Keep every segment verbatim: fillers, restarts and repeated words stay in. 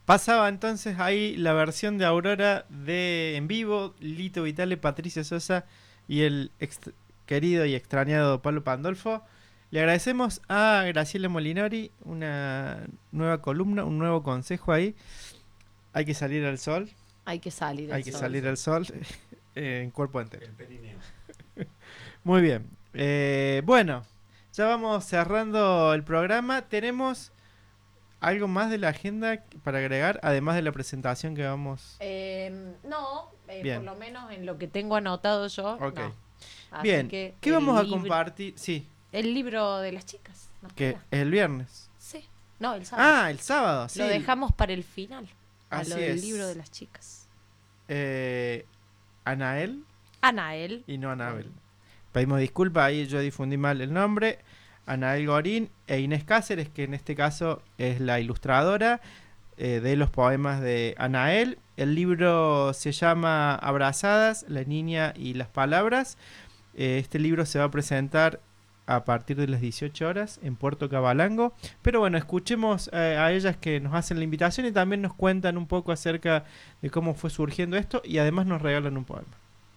Pasaba entonces ahí la versión de Aurora de en vivo, Lito Vitale, Patricia Sosa y el ex- querido y extrañado Pablo Pandolfo. Le agradecemos a Graciela Molinari, una nueva columna, un nuevo consejo ahí. Hay que salir al sol. Hay que salir Hay al que sol. salir al sol eh, en cuerpo entero. El perineo. Muy bien. Eh, bueno, ya vamos cerrando el programa. Tenemos algo más de la agenda para agregar, además de la presentación que vamos. Eh, no, eh, Bien. por lo menos en lo que tengo anotado yo, Ok. no. Así Bien. que ¿Qué el vamos a libro- compartir? Sí, El libro de las chicas. ¿nos que queda? es el viernes. Sí. No, el sábado. Ah, el sábado, sí. Lo dejamos para el final. A Así lo del es. libro de las chicas. Eh, Anael Anael. y no Anabel. Pedimos disculpas, ahí yo difundí mal el nombre. Anael Gorín e Inés Cáceres, que en este caso es la ilustradora eh, de los poemas de Anael. El libro se llama Abrazadas, la niña y las palabras. Eh, este libro se va a presentar a partir de las dieciocho horas en Puerto Cabalango. Pero bueno, escuchemos eh, a ellas que nos hacen la invitación y también nos cuentan un poco acerca de cómo fue surgiendo esto y además nos regalan un poema.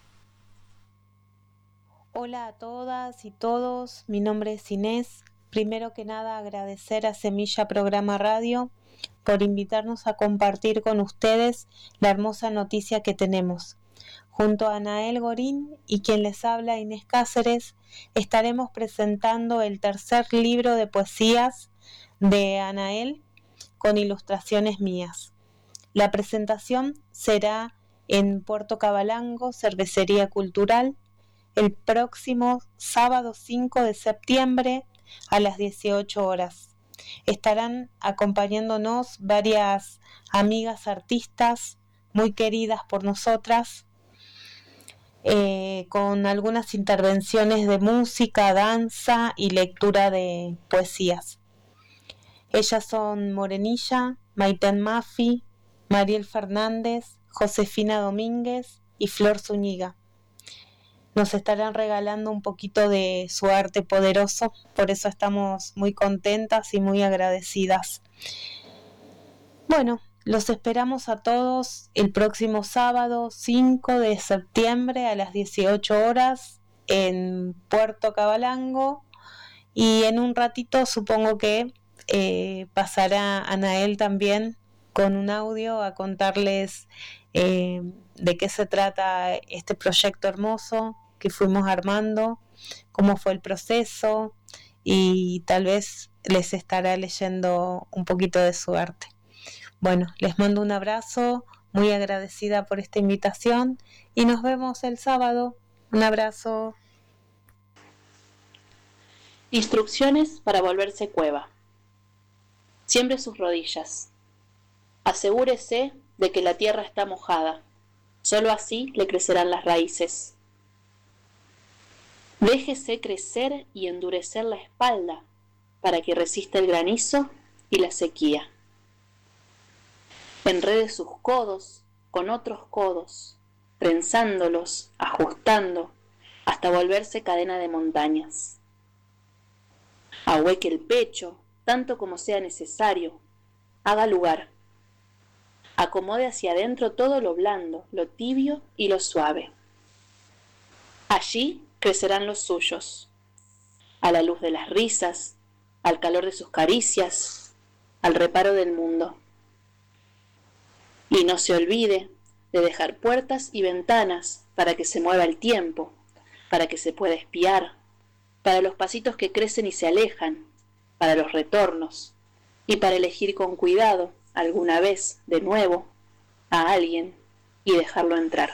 Hola a todas y todos, mi nombre es Inés. Primero que nada agradecer a Semilla Programa Radio por invitarnos a compartir con ustedes la hermosa noticia que tenemos. Junto a Anael Gorín y quien les habla Inés Cáceres, estaremos presentando el tercer libro de poesías de Anael con ilustraciones mías. La presentación será en Puerto Cabalango, Cervecería Cultural, el próximo sábado cinco de septiembre a las dieciocho horas. Estarán acompañándonos varias amigas artistas muy queridas por nosotras, eh, con algunas intervenciones de música, danza y lectura de poesías. Ellas son Morenilla, Maiten Mafi, Mariel Fernández, Josefina Domínguez y Flor Zúñiga. Nos estarán regalando un poquito de su arte poderoso, por eso estamos muy contentas y muy agradecidas. Bueno, los esperamos a todos el próximo sábado cinco de septiembre a las dieciocho horas en Puerto Cabalango, y en un ratito supongo que eh, pasará Anael también con un audio a contarles eh, de qué se trata este proyecto hermoso que fuimos armando, cómo fue el proceso, y tal vez les estará leyendo un poquito de su arte. Bueno, les mando un abrazo, muy agradecida por esta invitación y nos vemos el sábado. Un abrazo. Instrucciones para volverse cueva. Siembre sus rodillas. Asegúrese de que la tierra está mojada. Solo así le crecerán las raíces. Déjese crecer y endurecer la espalda para que resista el granizo y la sequía. Enrede sus codos con otros codos, trenzándolos, ajustando, hasta volverse cadena de montañas. Ahueque el pecho, tanto como sea necesario. Haga lugar. Acomode hacia adentro todo lo blando, lo tibio y lo suave. Allí crecerán los suyos, a la luz de las risas, al calor de sus caricias, al reparo del mundo. Y no se olvide de dejar puertas y ventanas para que se mueva el tiempo, para que se pueda espiar, para los pasitos que crecen y se alejan, para los retornos, y para elegir con cuidado, alguna vez, de nuevo, a alguien y dejarlo entrar.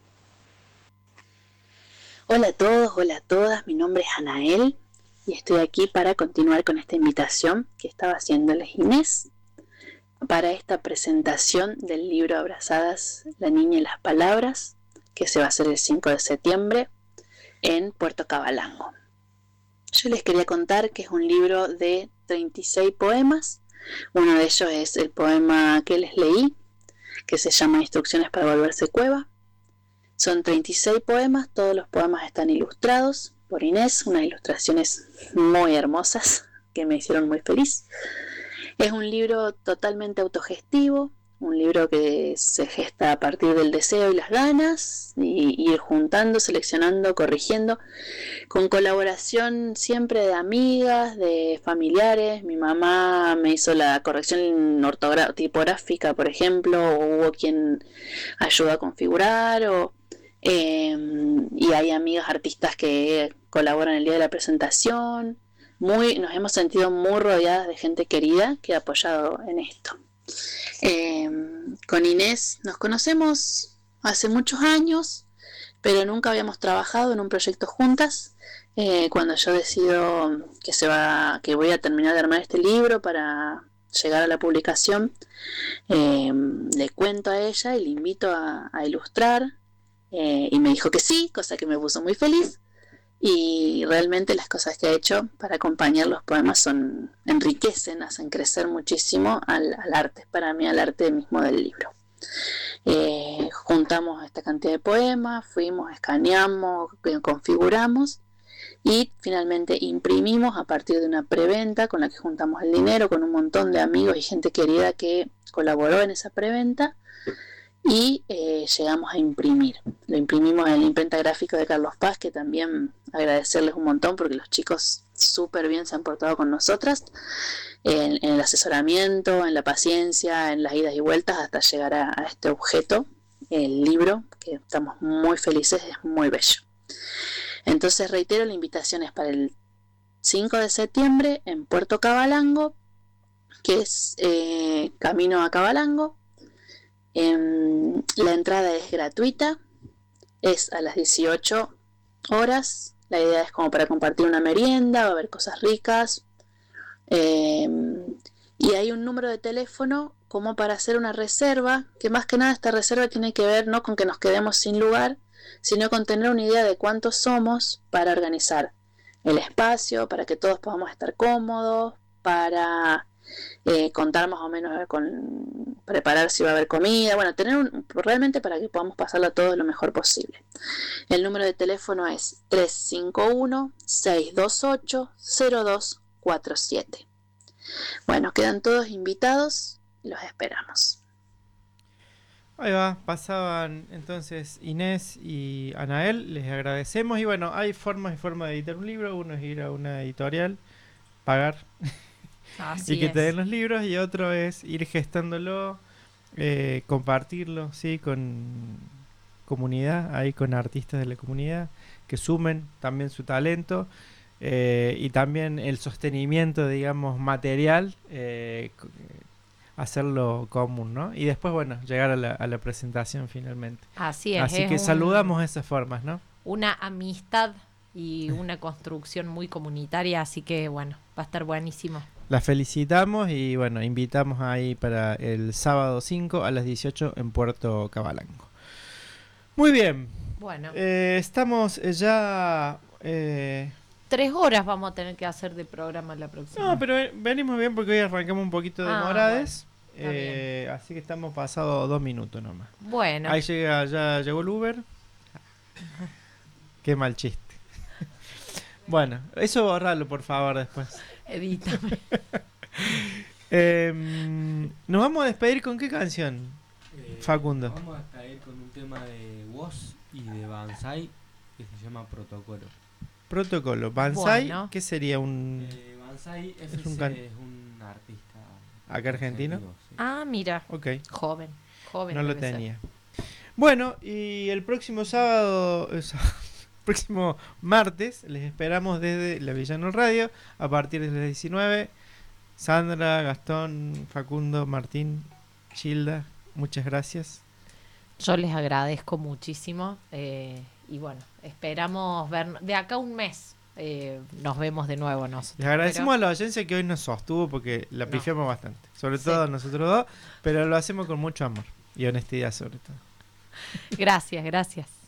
Hola a todos, hola a todas, mi nombre es Anael y estoy aquí para continuar con esta invitación que estaba haciéndoles Inés para esta presentación del libro Abrazadas, la niña y las palabras, que se va a hacer el cinco de septiembre en Puerto Cabalango. Yo les quería contar que es un libro de treinta y seis poemas. Uno de ellos es el poema que les leí, que se llama Instrucciones para volverse cueva. Son treinta y seis poemas, todos los poemas están ilustrados por Inés, unas ilustraciones muy hermosas que me hicieron muy feliz. Es un libro totalmente autogestivo, un libro que se gesta a partir del deseo y las ganas, y, y ir juntando, seleccionando, corrigiendo, con colaboración siempre de amigas, de familiares. Mi mamá me hizo la corrección ortogra- tipográfica, por ejemplo, o hubo quien ayuda a configurar, o, eh, y hay amigas artistas que colaboran el día de la presentación. Muy, nos hemos sentido muy rodeadas de gente querida que ha apoyado en esto. Eh, con Inés nos conocemos hace muchos años, pero nunca habíamos trabajado en un proyecto juntas. Eh, cuando yo decido que se va, que voy a terminar de armar este libro para llegar a la publicación, eh, le cuento a ella y le invito a, a ilustrar, eh, y me dijo que sí, cosa que me puso muy feliz. Y realmente las cosas que ha hecho para acompañar los poemas son enriquecen, hacen crecer muchísimo al, al arte, para mí al arte mismo del libro. Eh, juntamos esta cantidad de poemas, fuimos, escaneamos, configuramos y finalmente imprimimos a partir de una preventa con la que juntamos el dinero con un montón de amigos y gente querida que colaboró en esa preventa. Y eh, llegamos a imprimir. Lo imprimimos en la imprenta gráfica de Carlos Paz, que también agradecerles un montón porque los chicos súper bien se han portado con nosotras en, en el asesoramiento, en la paciencia, en las idas y vueltas hasta llegar a, a este objeto, el libro, que estamos muy felices, es muy bello. Entonces reitero, la invitación es para el cinco de septiembre en Puerto Cabalango, que es eh, camino a Cabalango. Eh, la entrada es gratuita, es a las dieciocho horas. La idea es como para compartir una merienda, va a haber cosas ricas, eh, y hay un número de teléfono como para hacer una reserva, que más que nada esta reserva tiene que ver no con que nos quedemos sin lugar, sino con tener una idea de cuántos somos para organizar el espacio, para que todos podamos estar cómodos, para Eh, contar más o menos con preparar si va a haber comida, bueno, tener un, realmente para que podamos pasarlo todo lo mejor posible. El número de teléfono es tres cinco uno, seis dos ocho, cero dos cuatro siete. Bueno, quedan todos invitados, los esperamos. Ahí va, pasaban entonces Inés y Anael, les agradecemos. Y bueno, hay formas y formas de editar un libro. Uno es ir a una editorial, pagar Así y que es. te den los libros, y otro es ir gestándolo, eh, compartirlo, sí, con comunidad, ahí con artistas de la comunidad que sumen también su talento, eh, y también el sostenimiento, digamos, material, eh, hacerlo común, ¿no? Y después, bueno, llegar a la, a la presentación finalmente. Así es. Así es que un- saludamos esas formas, ¿no? una amistad y una construcción muy comunitaria, así que bueno, va a estar buenísimo. Las felicitamos y bueno, invitamos ahí para el sábado cinco a las dieciocho en Puerto Cabalango. Muy bien, Bueno, eh, estamos eh, ya... eh, tres horas vamos a tener que hacer de programa la próxima. no, pero eh, venimos bien porque hoy arrancamos un poquito de Ah, morades, bueno, está eh, así que estamos pasados dos minutos nomás. Bueno, Ahí llega, ya llegó el Uber. Qué mal chiste. Bueno, eso borralo por favor después. edítame. Eh, ¿Nos vamos a despedir con qué canción? Eh, Facundo. Vamos a caer con un tema de Woz y de Banzai que se llama Protocolo. Protocolo. Banzai, Bueno. ¿qué sería un Eh, Banzai F C Es es un un, can- artista ¿Acá argentino? sí. Ah, mira, Ok, joven, joven. no lo debe ser. tenía. Bueno, y el próximo sábado, el próximo martes, les esperamos desde la Villano Radio a partir de las diecinueve. Sandra, Gastón, Facundo, Martín, Gilda, muchas gracias. Yo les agradezco muchísimo, eh, y bueno, esperamos ver de acá a un mes. eh, nos vemos de nuevo nosotros. Les agradecemos Pero- a la audiencia que hoy nos sostuvo porque la No. pifiamos bastante, sobre Sí. todo nosotros dos, pero lo hacemos con mucho amor y honestidad sobre todo. Gracias, gracias.